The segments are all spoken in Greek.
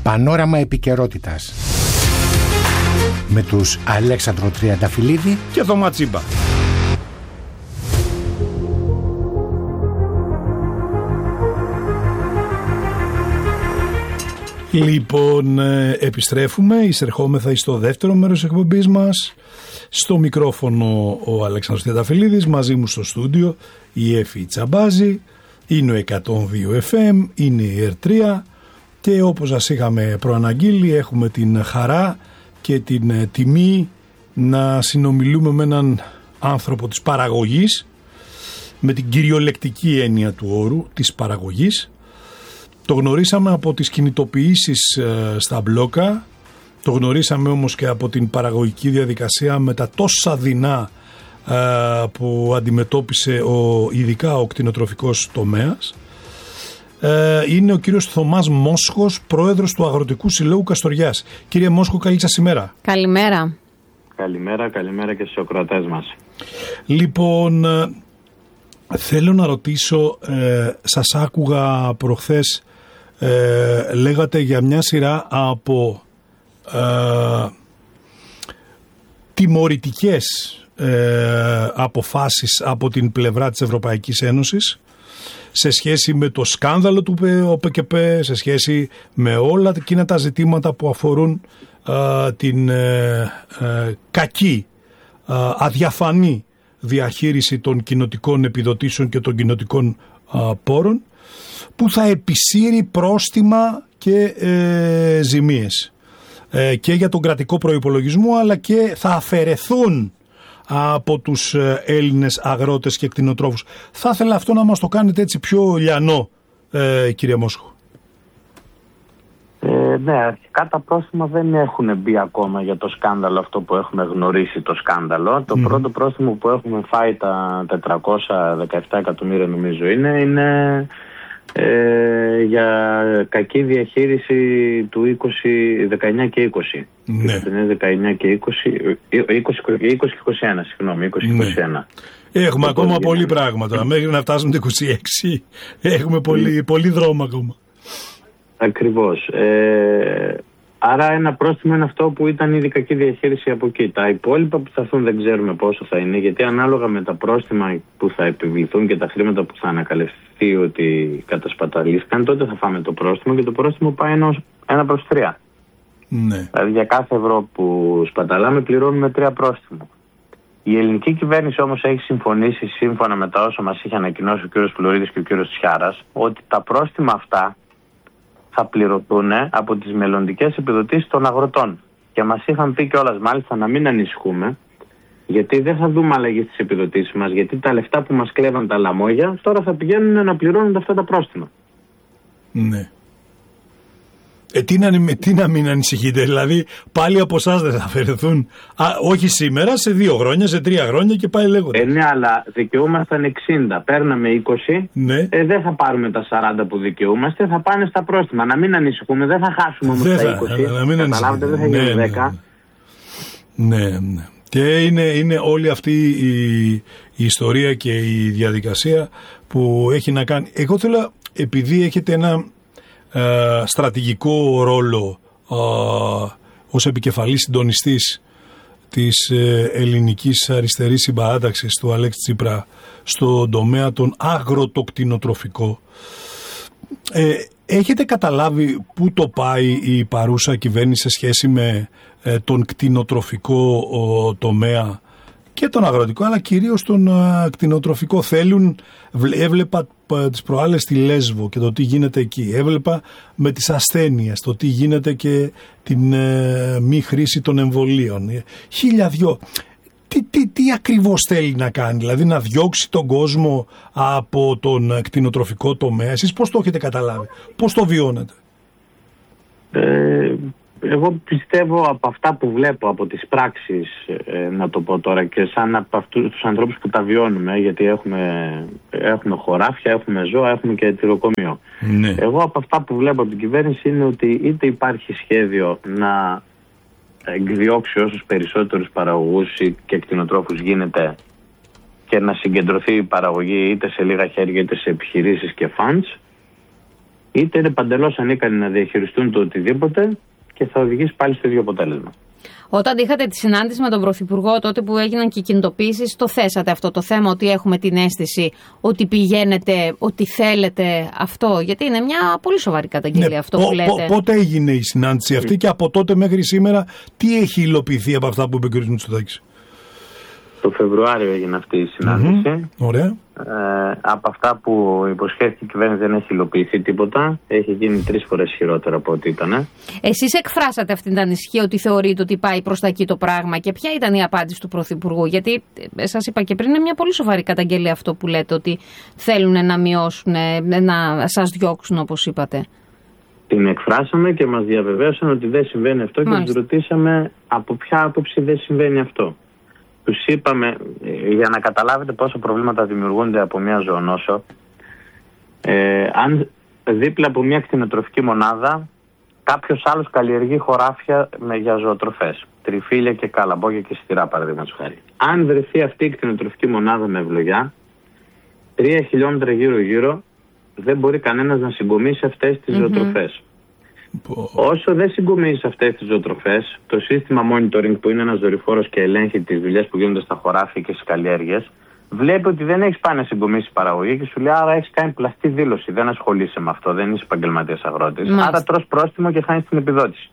Πανόραμα επικαιρότητας με τους Αλέξανδρο Τριανταφυλλίδη και Θωμά Τσίμπα. Λοιπόν, επιστρέφουμε, εισερχόμεθα στο δεύτερο μέρος της εκπομπής μας. Στο μικρόφωνο ο Αλέξανδρος Τριανταφυλλίδης, μαζί μου στο στούντιο η Εφη Τσαμπάζη, είναι ο 102 FM, είναι η ΕΡΤΡΙΑ και όπως σας είχαμε προαναγγείλει έχουμε την χαρά και την τιμή να συνομιλούμε με έναν άνθρωπο της παραγωγής, με την κυριολεκτική έννοια του όρου της παραγωγής. Το γνωρίσαμε από τις κινητοποιήσεις στα μπλόκα, το γνωρίσαμε όμως και από την παραγωγική διαδικασία με τα τόσα δεινά που αντιμετώπισε ειδικά ο κτηνοτροφικός τομέας. Είναι ο κύριος Θωμάς Μόσχος, πρόεδρος του Αγροτικού Συλλόγου Καστοριάς. Κύριε Μόσχο, καλή σας ημέρα. Καλημέρα. Καλημέρα και στους ακροατές μας. Λοιπόν, θέλω να ρωτήσω, σας άκουγα προχθές, λέγατε για μια σειρά από τιμωρητικές αποφάσεις από την πλευρά της Ευρωπαϊκής Ένωσης σε σχέση με το σκάνδαλο του ΟΠΚΠ, σε σχέση με όλα εκείνα τα ζητήματα που αφορούν την κακή, αδιαφανή διαχείριση των κοινοτικών επιδοτήσεων και των κοινοτικών πόρων, που θα επισύρει πρόστιμα και ζημίες και για τον κρατικό προϋπολογισμό, αλλά και θα αφαιρεθούν από τους Έλληνες αγρότες και κτηνοτρόφους. Θα ήθελα αυτό να μας το κάνετε έτσι πιο λιανό, κύριε Μόσχο. Ναι, αρχικά τα πρόστιμα δεν έχουν μπει ακόμα για το σκάνδαλο αυτό που έχουμε γνωρίσει το σκάνδαλο. Το πρώτο πρόστιμο που έχουμε φάει, τα 417 εκατομμύρια νομίζω είναι για κακή διαχείριση του 19 και 20. Ναι. 19 και 20 και 21, συγγνώμη, 20 και 21. Έχουμε ακόμα πολλοί πράγματα. Μέχρι να φτάσουμε το 26 έχουμε πολύ δρόμο ακόμα. Ακριβώς. Άρα ένα πρόστιμο είναι αυτό που ήταν ήδη κακή διαχείριση από εκεί. Τα υπόλοιπα που θα έρθουν δεν ξέρουμε πόσο θα είναι, γιατί ανάλογα με τα πρόστιμα που θα επιβληθούν και τα χρήματα που θα ανακαλυφθεί ότι κατασπαταλήθηκαν, τότε θα φάμε το πρόστιμο, και το πρόστιμο πάει 1/3. Ναι. Δηλαδή για κάθε ευρώ που σπαταλάμε πληρώνουμε 3 πρόστιμο. Η ελληνική κυβέρνηση όμως έχει συμφωνήσει, σύμφωνα με τα όσα μας είχε ανακοινώσει ο κ. Φλωρίδης και ο κ. Τσιάρας, ότι τα πρόστιμα αυτά θα πληρωθούν από τις μελλοντικές επιδοτήσεις των αγροτών. Και μας είχαν πει κιόλας μάλιστα να μην ανησυχούμε, γιατί δεν θα δούμε αλλαγή στις επιδοτήσεις μας, γιατί τα λεφτά που μας κλέβαν τα λαμόγια τώρα θα πηγαίνουν να πληρώνουν αυτά τα πρόστιμα. Ναι. Τι να μην ανησυχείτε, δηλαδή πάλι από εσάς δεν θα αφαιρεθούν, όχι σήμερα, σε 2 χρόνια, σε 3 χρόνια και πάλι λέγονται. Ναι, αλλά δικαιούμασταν 60, παίρναμε 20, ναι. Δεν θα πάρουμε τα 40 που δικαιούμαστε, θα πάνε στα πρόστιμα. Να μην ανησυχούμε, δεν θα χάσουμε όμως τα 20, καταλάβετε, δεν θα γίνει 10. Ναι. Και είναι όλη αυτή η ιστορία και η διαδικασία που έχει να κάνει. Εγώ θέλω, επειδή έχετε ένα στρατηγικό ρόλο ως επικεφαλής συντονιστής της ελληνικής αριστερής συμπαράταξης του Αλέξη Τσίπρα στον τομέα των αγροτοκτηνοτροφικό, έχετε καταλάβει πού το πάει η παρούσα κυβέρνηση σε σχέση με τον κτηνοτροφικό τομέα και τον αγροτικό, αλλά κυρίως τον κτηνοτροφικό? Έβλεπα τις προάλλες στη Λέσβο και το τι γίνεται εκεί. Έβλεπα με τις ασθένειες, το τι γίνεται και την μη χρήση των εμβολίων. 1002. Τι ακριβώς θέλει να κάνει, δηλαδή να διώξει τον κόσμο από τον κτηνοτροφικό τομέα? Εσείς πώς το έχετε καταλάβει, πώς το βιώνετε? Εγώ πιστεύω από αυτά που βλέπω, από τις πράξεις, να το πω τώρα, και σαν από αυτούς τους ανθρώπους που τα βιώνουμε, γιατί έχουμε χωράφια, έχουμε ζώα, έχουμε και τυροκομείο. Ναι. Εγώ από αυτά που βλέπω από την κυβέρνηση είναι ότι είτε υπάρχει σχέδιο να εκδιώξει όσους περισσότερους παραγωγούς και κτηνοτρόφους γίνεται και να συγκεντρωθεί η παραγωγή είτε σε λίγα χέρια είτε σε επιχειρήσεις και funds, είτε είναι παντελώς ανίκανοι να διαχειριστούν το οτιδήποτε και θα οδηγήσει πάλι στο ίδιο αποτέλεσμα. Όταν είχατε τη συνάντηση με τον Πρωθυπουργό, τότε που έγιναν και οι κινητοποιήσεις, το θέσατε αυτό το θέμα, ότι έχουμε την αίσθηση ότι πηγαίνετε, ότι θέλετε αυτό? Γιατί είναι μια πολύ σοβαρή καταγγελία αυτό που λέτε. Πότε έγινε η συνάντηση αυτή και από τότε μέχρι σήμερα τι έχει υλοποιηθεί από αυτά που είπε ο κ. Μητσοτάκης? Το Φεβρουάριο έγινε αυτή η συνάντηση. Ωραία. Από αυτά που υποσχέθηκε η κυβέρνηση δεν έχει υλοποιηθεί τίποτα. Έχει γίνει 3 φορές χειρότερα από ό,τι ήταν. Εσείς εκφράσατε αυτή την ανησυχία ότι θεωρείτε ότι πάει προς τα εκεί το πράγμα, και ποια ήταν η απάντηση του Πρωθυπουργού? Γιατί σας είπα και πριν, είναι μια πολύ σοβαρή καταγγελία αυτό που λέτε, ότι θέλουν να μειώσουν, να σας διώξουν όπως είπατε. Την εκφράσαμε και μας διαβεβαίωσαν ότι δεν συμβαίνει αυτό. Μάλιστα. Και τους ρωτήσαμε από ποια άποψη δεν συμβαίνει αυτό. Τους είπαμε, για να καταλάβετε πόσα προβλήματα δημιουργούνται από μια ζωονόσο, αν δίπλα από μια κτηνοτροφική μονάδα κάποιος άλλος καλλιεργεί χωράφια για ζωοτροφές, τριφύλια και καλαμπόκια και σιτηρά παραδείγματος χάρη. Αν βρεθεί αυτή η κτηνοτροφική μονάδα με ευλογιά, 3 χιλιόμετρα γύρω-γύρω δεν μπορεί κανένας να συγκομίσει αυτές τις ζωοτροφές. Όσο δεν συγκομίσει αυτές τις ζωοτροφές, το σύστημα monitoring, που είναι ένας δορυφόρος και ελέγχει τις δουλειές που γίνονται στα χωράφια και στις καλλιέργειες, βλέπει ότι δεν έχεις πάει να συγκομίσει παραγωγή και σου λέει: άρα έχεις κάνει πλαστή δήλωση. Δεν ασχολείσαι με αυτό, δεν είσαι επαγγελματίας αγρότης. Άρα τρως πρόστιμο και χάνεις την επιδότηση.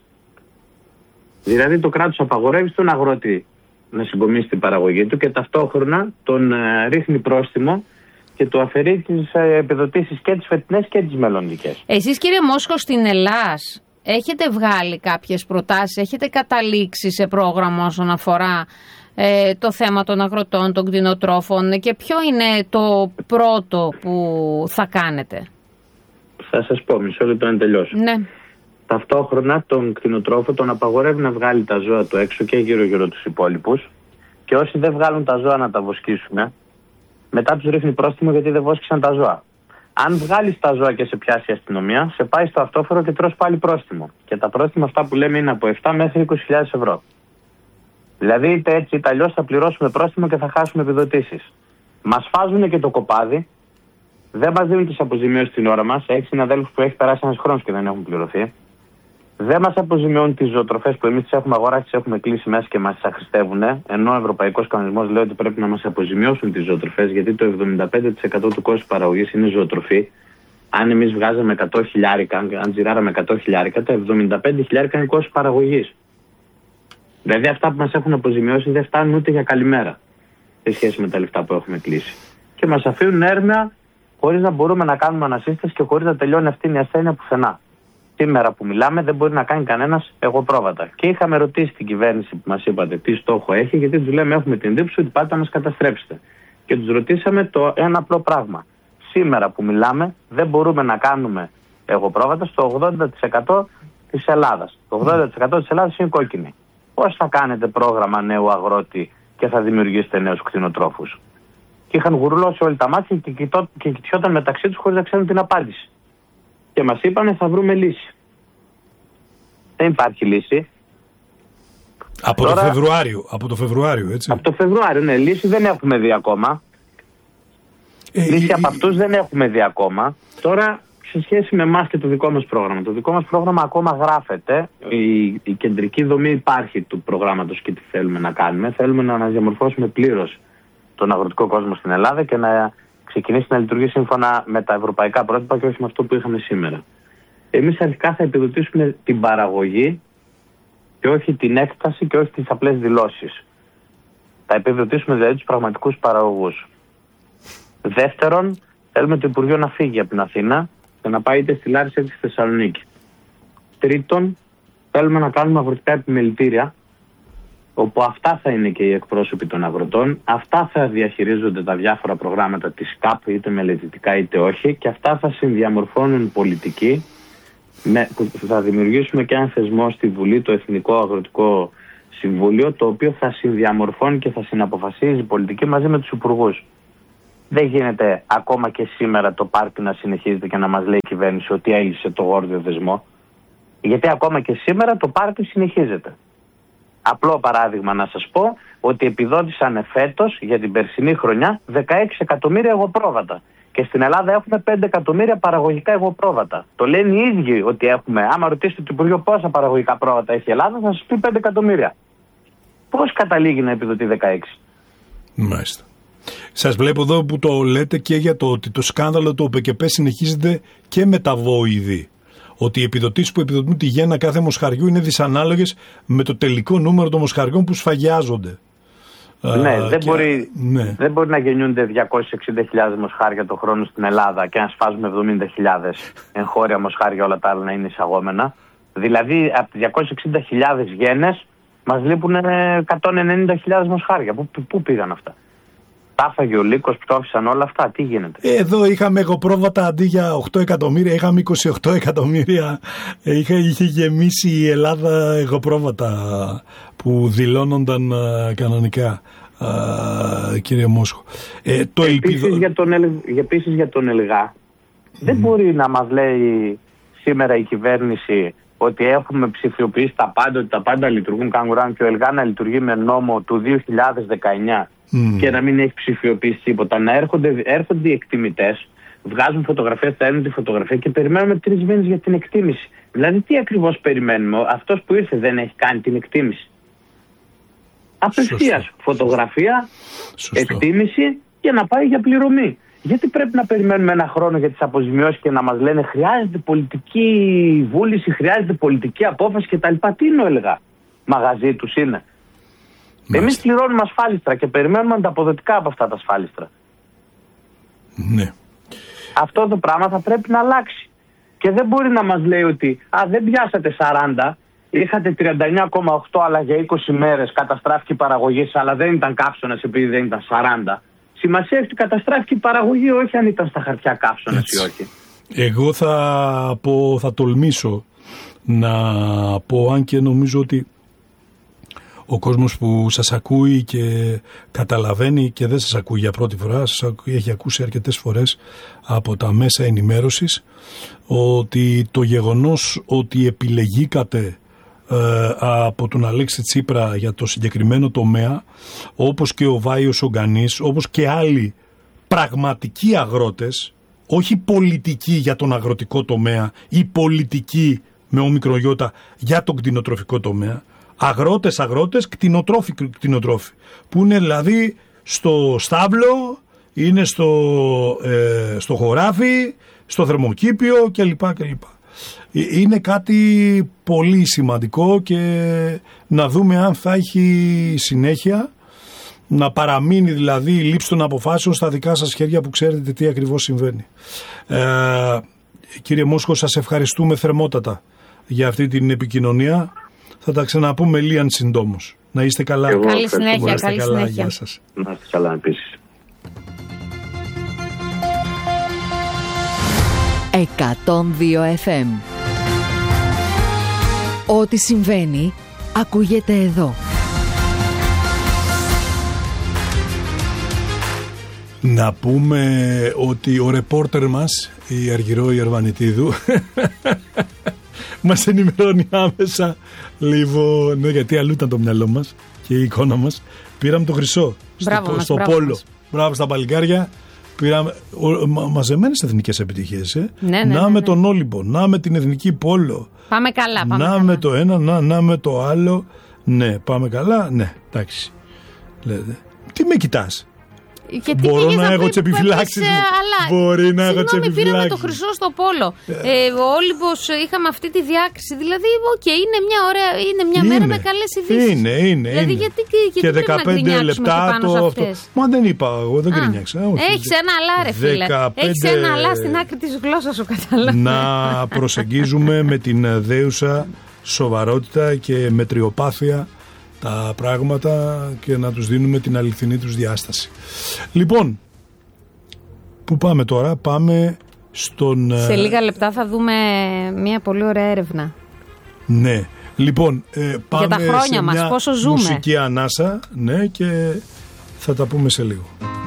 Δηλαδή το κράτος απαγορεύει στον αγρότη να συγκομίσει την παραγωγή του και ταυτόχρονα τον ρίχνει πρόστιμο και του αφαιρεί τις επιδοτήσεις και τις φετινές και τις μελλοντικές. Εσείς, κύριε Μόσχο, στην Ελλάς έχετε βγάλει κάποιες προτάσεις, έχετε καταλήξει σε πρόγραμμα όσον αφορά το θέμα των αγροτών, των κτηνοτρόφων, και ποιο είναι το πρώτο που θα κάνετε? Θα σας πω, μισό λεπτό να τελειώσω. Ναι. Ταυτόχρονα τον κτηνοτρόφο τον απαγορεύει να βγάλει τα ζώα του έξω και γύρω-γύρω τους υπόλοιπους, και όσοι δεν βγάλουν τα ζώα να τα βοσκήσουν, μετά τους ρίχνει πρόστιμο γιατί δεν βόσκησαν τα ζώα. Αν βγάλεις τα ζώα και σε πιάσει η αστυνομία, σε πάει στο αυτόφορο και τρως πάλι πρόστιμο. Και τα πρόστιμα αυτά που λέμε είναι από 7 μέχρι 20.000 ευρώ. Δηλαδή είτε έτσι είτε αλλιώς θα πληρώσουμε πρόστιμο και θα χάσουμε επιδοτήσεις. Μας φάζουν και το κοπάδι, δεν μας δίνουν τις αποζημιώσεις την ώρα μας. Έχει συναδέλφους που έχει περάσει ένας χρόνος και δεν έχουν πληρωθεί. Δεν μας αποζημιώνουν τις ζωοτροφές που εμείς τις έχουμε αγοράσει, τις έχουμε κλείσει μέσα και μας τις αχρηστεύουν. Ενώ ο ευρωπαϊκός κανονισμός λέει ότι πρέπει να μας αποζημιώσουν τις ζωοτροφές, γιατί το 75% του κόστου παραγωγής είναι ζωοτροφή. Αν εμείς βγάζαμε 100 χιλιάρικα, αν τζιράραμε 100 χιλιάρικα, τα 75 χιλιάρικα είναι κόστος παραγωγής. Δηλαδή αυτά που μας έχουν αποζημιώσει δεν φτάνουν ούτε για καλημέρα σε σχέση με τα λεφτά που έχουμε κλείσει. Και μας αφήνουν έρμεα χωρίς να μπορούμε να κάνουμε ανασύσταση και χωρίς να τελειώνει αυτή η ασθένεια πουθενά. Σήμερα που μιλάμε δεν μπορεί να κάνει κανένας εγωπρόβατα. Και είχαμε ρωτήσει την κυβέρνηση που μας είπατε τι στόχο έχει, γιατί τους λέμε έχουμε την εντύπωση ότι πάτε να μας καταστρέψετε. Και τους ρωτήσαμε ένα απλό πράγμα. Σήμερα που μιλάμε δεν μπορούμε να κάνουμε εγωπρόβατα στο 80% της Ελλάδας. Το 80% της Ελλάδας είναι κόκκινη. Πώς θα κάνετε πρόγραμμα νέου αγρότη και θα δημιουργήσετε νέους κτηνοτρόφους? Και είχαν γουρλώσει όλοι τα μάτια και κοιτιόταν μεταξύ τους χωρίς να ξέρουν την απάντηση. Και μας είπανε θα βρούμε λύση. Δεν υπάρχει λύση. Από το Φεβρουάριο, έτσι. Από το Φεβρουάριο, ναι. Λύση δεν έχουμε δει ακόμα. Λύση από αυτούς δεν έχουμε δει ακόμα. Τώρα, σε σχέση με εμάς και το δικό μας πρόγραμμα. Το δικό μας πρόγραμμα ακόμα γράφεται. Η κεντρική δομή υπάρχει του προγράμματος και τι θέλουμε να κάνουμε. Θέλουμε να αναδιαμορφώσουμε πλήρως τον αγροτικό κόσμο στην Ελλάδα και να ξεκινήσει να λειτουργεί σύμφωνα με τα ευρωπαϊκά πρότυπα και όχι με αυτό που είχαμε σήμερα. Εμείς αρχικά θα επιδοτήσουμε την παραγωγή και όχι την έκταση και όχι τις απλές δηλώσεις. Θα επιδοτήσουμε δηλαδή τους πραγματικούς παραγωγούς. Δεύτερον, θέλουμε το Υπουργείο να φύγει από την Αθήνα και να πάει είτε στη Λάρισα είτε στη Θεσσαλονίκη. Τρίτον, θέλουμε να κάνουμε αγροτικά επιμελητήρια, όπου αυτά θα είναι και οι εκπρόσωποι των αγροτών, αυτά θα διαχειρίζονται τα διάφορα προγράμματα της ΚΑΠ, είτε μελετητικά είτε όχι, και αυτά θα συνδιαμορφώνουν πολιτική. Θα δημιουργήσουμε και ένα θεσμό στη Βουλή, το Εθνικό Αγροτικό Συμβούλιο, το οποίο θα συνδιαμορφώνει και θα συναποφασίζει πολιτική μαζί με τους υπουργούς. Δεν γίνεται ακόμα και σήμερα το πάρτι να συνεχίζεται και να μας λέει η κυβέρνηση ότι έλυσε το γόρδιο δεσμό. Γιατί ακόμα και σήμερα το πάρτι συνεχίζεται. Απλό παράδειγμα να σας πω ότι επιδότησαν φέτος για την περσινή χρονιά 16 εκατομμύρια εγωπρόβατα. Και στην Ελλάδα έχουμε 5 εκατομμύρια παραγωγικά εγωπρόβατα. Το λένε οι ίδιοι ότι έχουμε. Άμα ρωτήσετε το Υπουργείο πόσα παραγωγικά πρόβατα έχει η Ελλάδα, θα σας πει 5 εκατομμύρια. Πώς καταλήγει να επιδοτεί 16? Μάλιστα. Σας βλέπω εδώ που το λέτε και για το ότι το σκάνδαλο του ΟΠΕΚΕΠΕ συνεχίζεται και με τα βόηδη. Ότι οι επιδοτήσεις που επιδοτούν τη γέννα κάθε μοσχαριού είναι δυσανάλογες με το τελικό νούμερο των μοσχαριών που σφαγιάζονται. Ναι, δεν μπορεί να γεννιούνται 260.000 μοσχάρια το χρόνο στην Ελλάδα και να σφάζουμε 70.000 εγχώρια μοσχάρια, όλα τα άλλα να είναι εισαγόμενα. Δηλαδή από τις 260.000 γένες μας λείπουν 190.000 μοσχάρια. Πού πήγαν αυτά? Τα άφαγε ο λύκος, πτώχησαν όλα αυτά. Τι γίνεται? Εδώ είχαμε εγωπρόβατα αντί για 8 εκατομμύρια, είχαμε 28 εκατομμύρια. Είχε γεμίσει η Ελλάδα εγωπρόβατα που δηλώνονταν κανονικά, κύριε Μόσχο. Επίσης για τον ΕΛΓΑ, δεν μπορεί να μας λέει σήμερα η κυβέρνηση ότι έχουμε ψηφιοποιήσει τα πάντα, ότι τα πάντα λειτουργούν καγκουράν και ο ΕΛΓΑ να λειτουργεί με νόμο του 2019 και να μην έχει ψηφιοποιήσει τίποτα. Να έρχονται οι εκτιμητές, βγάζουν φωτογραφία, στέλνουν τη φωτογραφία και περιμένουμε 3 μήνες για την εκτίμηση. Δηλαδή τι ακριβώς περιμένουμε? Αυτός που ήρθε δεν έχει κάνει την εκτίμηση. Απευθείας φωτογραφία, εκτίμηση και να πάει για πληρωμή. Γιατί πρέπει να περιμένουμε ένα χρόνο για τις αποζημιώσεις και να μας λένε χρειάζεται πολιτική βούληση, χρειάζεται πολιτική απόφαση κτλ? Τι είναι ο ΕΛΓΑ? Μαγαζί τους είναι? Εμείς πληρώνουμε ασφάλιστρα και περιμένουμε ανταποδοτικά από αυτά τα ασφάλιστρα. Ναι. Αυτό το πράγμα θα πρέπει να αλλάξει. Και δεν μπορεί να μας λέει ότι δεν πιάσατε 40, είχατε 39,8 αλλά για 20 μέρες καταστράφηκε η παραγωγή, αλλά δεν ήταν καύσωνας επειδή δεν ήταν 40. Σημασία έχει ότι καταστράφηκε η παραγωγή, όχι αν ήταν στα χαρτιά καύσωνας ή όχι. Εγώ θα τολμήσω να πω, αν και νομίζω ότι ο κόσμος που σας ακούει και καταλαβαίνει και δεν σας ακούει για πρώτη φορά, έχει ακούσει αρκετές φορές από τα μέσα ενημέρωσης, ότι το γεγονός ότι επιλεγήκατε από τον Αλέξη Τσίπρα για το συγκεκριμένο τομέα, όπως και ο Βάιος Ογκανής, όπως και άλλοι πραγματικοί αγρότες, όχι πολιτικοί για τον αγροτικό τομέα ή πολιτικοί με ομικρογιώτα για τον κτηνοτροφικό τομέα, αγρότες, κτηνοτρόφοι, που είναι δηλαδή στο στάβλο, είναι στο χωράφι, στο θερμοκήπιο κλπ. Είναι κάτι πολύ σημαντικό και να δούμε αν θα έχει συνέχεια, να παραμείνει δηλαδή η λήψη των αποφάσεων στα δικά σας χέρια που ξέρετε τι ακριβώς συμβαίνει. Κύριε Μόσχο, σας ευχαριστούμε θερμότατα για αυτή την επικοινωνία. Θα τα ξαναπούμε λίγαν συντόμως. Να είστε καλά. Καλή συνέχεια. Καλή συνέχεια. Γεια σας. Να είστε καλά επίσης. 102 FM. Ό,τι συμβαίνει ακούγεται εδώ. Να πούμε ότι ο ρεπόρτερ μας, η Αργυρό Ιερβανιτίδου, μας ενημερώνει άμεσα λοιπόν, γιατί αλλού ήταν το μυαλό μας και η εικόνα μας. Πήραμε το χρυσό στο πόλο. Μπράβο στα παλικάρια. Πήραμε μαζεμένες εθνικές επιτυχίες. Να με τον Όλυμπο, να με την εθνική πόλο. Πάμε καλά. Να με το ένα, να με το άλλο. Ναι, πάμε καλά. Ναι, εντάξει. Λέτε. Τι με κοιτάς? Μπορώ να έχω τις επιφυλάξεις μου. Μπορεί να έχω τις επιφυλάξεις. Πήραμε το χρυσό στο πόλο. Ο Όλυμπος είχαμε αυτή τη διάκριση. Δηλαδή, είναι μια ωραία, είναι μια μέρα με καλές ειδήσεις. Είναι. Δηλαδή, γιατί και 15 λεπτά το αυτό. Μα δεν είπα, εγώ δεν γκρινιάξα. Έχεις ένα αλά, ρε φίλε. Έχεις ένα αλά στην άκρη της γλώσσας σου, καταλάβει. Να προσεγγίζουμε με την δέουσα σοβαρότητα και μετριοπάθεια τα πράγματα και να τους δίνουμε την αληθινή τους διάσταση. Λοιπόν, πού πάμε τώρα? Πάμε στον... Σε λίγα λεπτά θα δούμε μια πολύ ωραία έρευνα. Ναι. Λοιπόν, πάμε για τα χρόνια σε μας, μια πόσο ζούμε. Μουσική ανάσα, ναι, και θα τα πούμε σε λίγο.